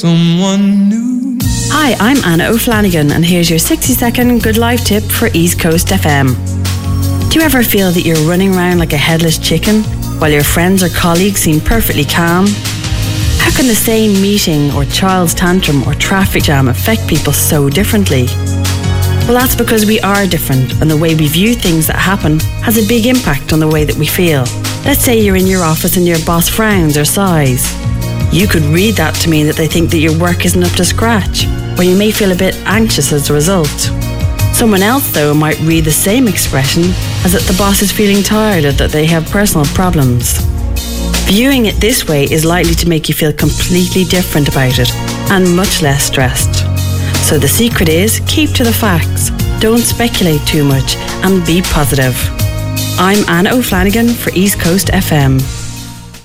Someone new. Hi, I'm Anna O'Flanagan, and here's your 60-second good life tip for East Coast FM. Do you ever feel that you're running around like a headless chicken while your friends or colleagues seem perfectly calm? How can the same meeting or child's tantrum or traffic jam affect people so differently? Well, that's because we are different, and the way we view things that happen has a big impact on the way that we feel. Let's say you're in your office and your boss frowns or sighs. You could read that to mean that they think that your work isn't up to scratch, or you may feel a bit anxious as a result. Someone else, though, might read the same expression as that the boss is feeling tired or that they have personal problems. Viewing it this way is likely to make you feel completely different about it and much less stressed. So the secret is keep to the facts, don't speculate too much, and be positive. I'm Anna O'Flanagan for East Coast FM.